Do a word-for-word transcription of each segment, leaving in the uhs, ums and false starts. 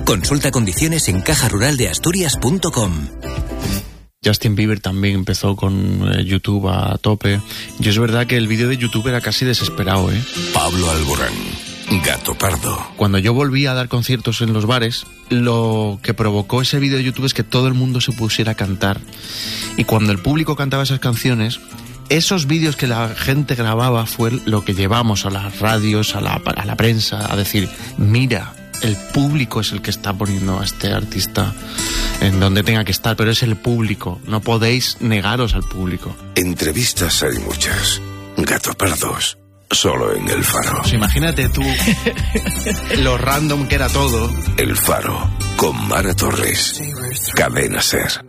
Consulta condiciones en caja rural de asturias punto com. Justin Bieber también empezó con eh, YouTube a tope. Y es verdad que el vídeo de YouTube era casi desesperado, ¿eh? Pablo Alborán, Gato Pardo. Cuando yo volví a dar conciertos en los bares, lo que provocó ese vídeo de YouTube es que todo el mundo se pusiera a cantar. Y cuando el público cantaba esas canciones, esos vídeos que la gente grababa fue lo que llevamos a las radios, a la, a la prensa, a decir, mira, el público es el que está poniendo a este artista en donde tenga que estar, pero es el público, no podéis negaros al público. Entrevistas hay muchas, Gato Pardos, solo en El Faro. Pues imagínate tú lo random que era todo. El Faro, con Mara Torres, Cadena Ser.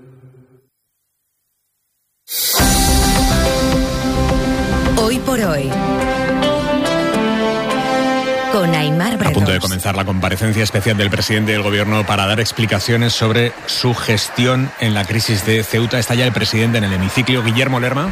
Hoy por hoy, con Aimar Bredos. A punto de comenzar la comparecencia especial del presidente del gobierno para dar explicaciones sobre su gestión en la crisis de Ceuta. Está ya el presidente en el hemiciclo. Guillermo Lerma.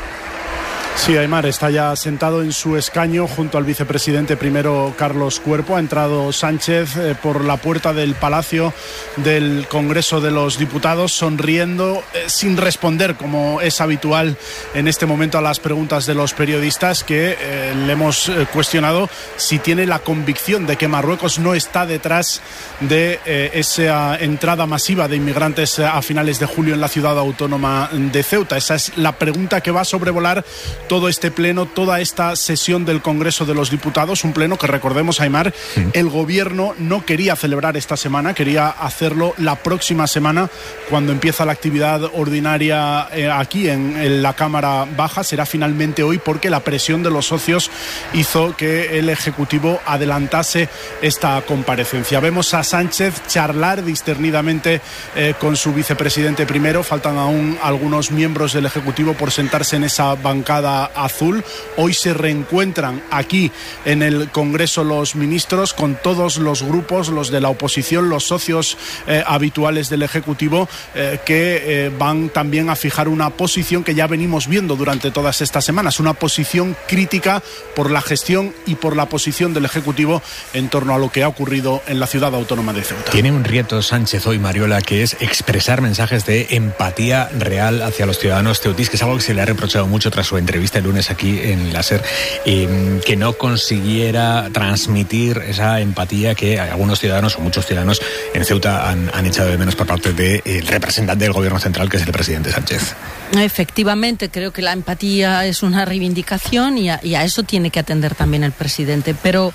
Sí, Aimar está ya sentado en su escaño junto al vicepresidente primero Carlos Cuerpo. Ha entrado Sánchez eh, por la puerta del Palacio del Congreso de los Diputados, sonriendo, eh, sin responder, como es habitual en este momento, a las preguntas de los periodistas, que eh, le hemos eh, cuestionado si tiene la convicción de que Marruecos no está detrás de eh, esa entrada masiva de inmigrantes eh, a finales de julio en la ciudad autónoma de Ceuta. Esa es la pregunta que va a sobrevolar todo este pleno, toda esta sesión del Congreso de los Diputados, un pleno que, recordemos, Aimar, sí. el gobierno no quería celebrar esta semana, quería hacerlo la próxima semana, cuando empieza la actividad ordinaria eh, aquí en, en la Cámara Baja. Será finalmente hoy, porque la presión de los socios hizo que el Ejecutivo adelantase esta comparecencia. Vemos a Sánchez charlar discernidamente eh, con su vicepresidente primero. Faltan aún algunos miembros del Ejecutivo por sentarse en esa bancada azul. Hoy se reencuentran aquí en el Congreso los ministros con todos los grupos, los de la oposición, los socios eh, habituales del Ejecutivo, eh, que eh, van también a fijar una posición que ya venimos viendo durante todas estas semanas, una posición crítica por la gestión y por la posición del Ejecutivo en torno a lo que ha ocurrido en la ciudad autónoma de Ceuta. Tiene un reto Sánchez hoy, Mariola, que es expresar mensajes de empatía real hacia los ciudadanos ceutís, que es algo que se le ha reprochado mucho tras su entrevista el lunes aquí en la SER, eh, que no consiguiera transmitir esa empatía que algunos ciudadanos o muchos ciudadanos en Ceuta han, han echado de menos por parte del representante del gobierno central, que es el presidente Sánchez. Efectivamente, creo que la empatía es una reivindicación y a, y a eso tiene que atender también el presidente, pero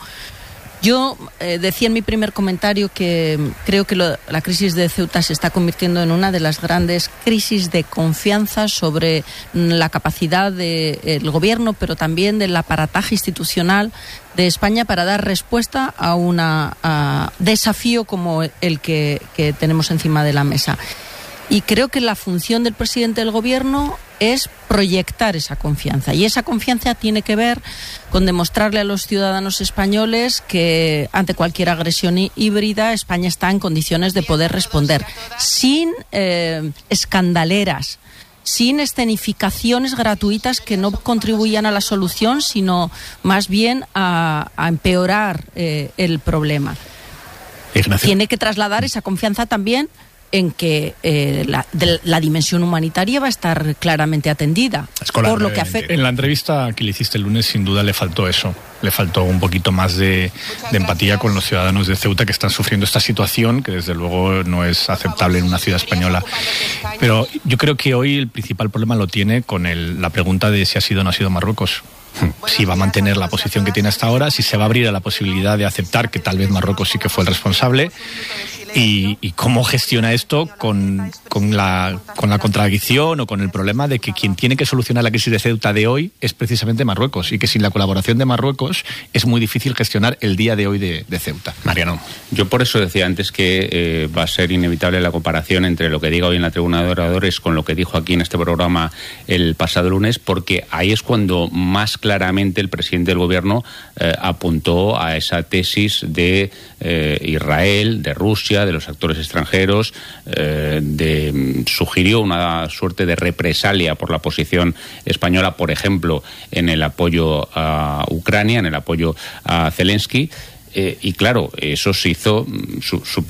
yo eh, decía en mi primer comentario que creo que lo, la crisis de Ceuta se está convirtiendo en una de las grandes crisis de confianza sobre la capacidad del gobierno, pero también del aparataje institucional de España para dar respuesta a un desafío como el que, que tenemos encima de la mesa. Y creo que la función del presidente del gobierno es proyectar esa confianza. Y esa confianza tiene que ver con demostrarle a los ciudadanos españoles que ante cualquier agresión híbrida España está en condiciones de poder responder sin eh, escandaleras, sin escenificaciones gratuitas que no contribuyan a la solución, sino más bien a, a empeorar eh, el problema. Ignacio. Tiene que trasladar esa confianza también en que eh, la, de, la dimensión humanitaria va a estar claramente atendida. Escolar, por lo que afecta. En la entrevista que le hiciste el lunes, sin duda le faltó eso. Le faltó un poquito más de, de empatía con los ciudadanos de Ceuta que están sufriendo esta situación, que desde luego no es aceptable en una ciudad española. Pero yo creo que hoy el principal problema lo tiene con el, la pregunta de si ha sido o no ha sido Marruecos. Si va a mantener la posición que tiene hasta ahora, si se va a abrir a la posibilidad de aceptar que tal vez Marruecos sí que fue el responsable. Y, y cómo gestiona esto con, con, la, con la contradicción o con el problema de que quien tiene que solucionar la crisis de Ceuta de hoy es precisamente Marruecos, y que sin la colaboración de Marruecos es muy difícil gestionar el día de hoy de, de Ceuta. Mariano. Yo por eso decía antes que eh, va a ser inevitable la comparación entre lo que diga hoy en la tribuna de oradores con lo que dijo aquí en este programa el pasado lunes, porque ahí es cuando más claramente el presidente del gobierno eh, apuntó a esa tesis de eh, Israel, de Rusia, de los actores extranjeros, eh, de, sugirió una suerte de represalia por la posición española, por ejemplo, en el apoyo a Ucrania, en el apoyo a Zelensky. Eh, y claro, eso se hizo, su, su